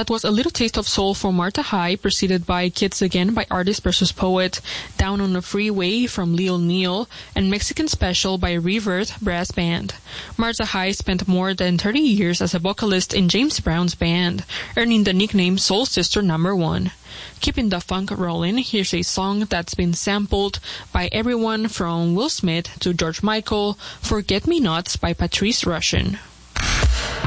That was A Little Taste of Soul from Martha High, preceded by Kids Again by Artist vs. Poet, Down on the Freeway from Lil Neal, and Mexican Special by Revert Brass Band. Martha High spent more than 30 years as a vocalist in James Brown's band, earning the nickname Soul Sister No. 1. Keeping the funk rolling, here's a song that's been sampled by everyone from Will Smith to George Michael, Forget Me Nots by Patrice Rushen.